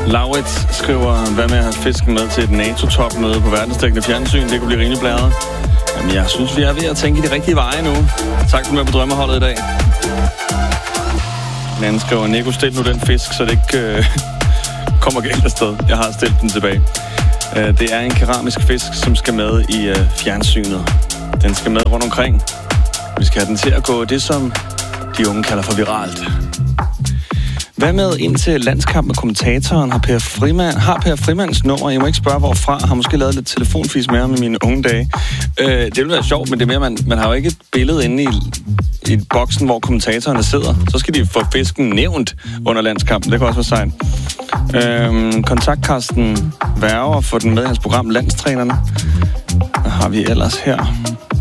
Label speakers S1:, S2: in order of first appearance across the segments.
S1: Laurits skriver, hvad med at have fisken med til et NATO-topmøde på verdensdækkende fjernsyn? Det kunne blive rimelig blæret. Jamen, jeg synes, vi er ved at tænke i de rigtige veje nu. Tak for med på drømmeholdet i dag. En anden skriver, Nico, stil nu den fisk, så det ikke kommer galt afsted. Jeg har stillet den tilbage. Det er en keramisk fisk, som skal med i fjernsynet. Den skal med rundt omkring. Vi skal have den til at gå det, som de unge kalder for viralt. Hvad med ind til landskamp med kommentatoren? Har Per Frimands nummer? Jeg må ikke spørge, hvorfra. Har måske lavet lidt telefonfis med ham i mine unge dage. Det vil være sjovt, men det er mere, man har jo ikke et billede inde i boksen, hvor kommentatorerne sidder. Så skal de få fisken nævnt under landskampen. Det kan også være sejt. Kontakt Carsten Værge og få den med i hans program Landstrænerne. Hvad har vi ellers her?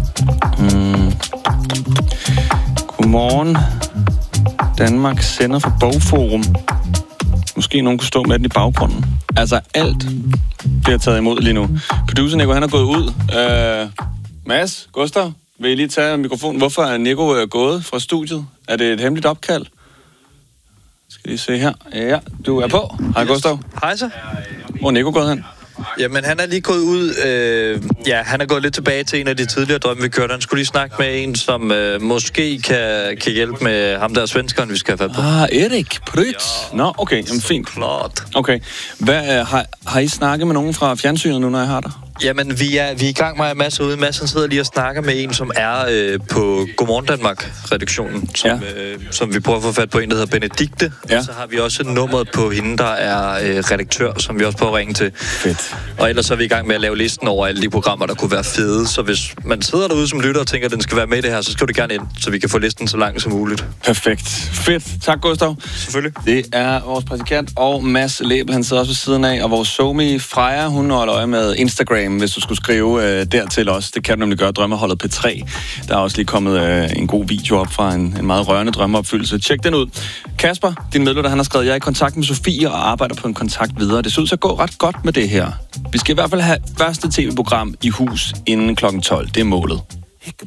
S1: Godmorgen. Danmark sender for Bogforum. Måske nogen kunne stå med den i baggrunden. Altså, alt bliver taget imod lige nu. Producer Nico, han er gået ud. Mads, Gustav, vil I lige tage mikrofonen? Hvorfor er Nico gået fra studiet? Er det et hemmeligt opkald? Skal I se her. Ja, du er på. Hej, Gustav.
S2: Hej så.
S1: Hvor er Nico gået hen?
S2: Jamen, han er lige gået ud. Han er gået lidt tilbage til en af de tidligere drømme, vi kørte. Han skulle lige snakke med en, som måske kan hjælpe med ham der svenskeren, vi skal have fat på.
S1: Erik Prytz. Ja. Nå, okay. Jamen, fint.
S2: Klart.
S1: Okay. Hvad, har I snakket med nogen fra fjernsynet nu, når jeg har dig?
S2: Jamen, vi er i gang med at Mads ude. Mads, han sidder lige og snakker med en, som er på Godmorgen Danmark-redaktionen, som vi prøver at få fat på en, der hedder Benedikte. Ja. Og så har vi også nummeret på hende, der er redaktør, som vi også prøver at ringe til.
S1: Fedt.
S2: Og ellers er vi i gang med at lave listen over alle de programmer, der kunne være fede. Så hvis man sidder derude som lytter og tænker, at den skal være med i det her, så skal du gerne ind, så vi kan få listen så langt som muligt.
S1: Perfekt. Fedt. Tak, Gustav.
S2: Selvfølgelig.
S1: Det er vores praktikant og Mads Læbel, han sidder også ved siden af. Og vores somi Freja, hun holder øje med Instagram, hvis du skulle skrive dertil også. Det kan du nemlig gøre, Drømmeholdet P3. Der er også lige kommet en god video op fra en meget rørende drømmeopfyldelse. Tjek den ud. Kasper, din medlytter, han har skrevet, jeg er i kontakt med Sofie og arbejder på en kontakt videre. Det ser ud til at gå ret godt med det her. Vi skal i hvert fald have første tv-program i hus inden kl. 12. Det er målet.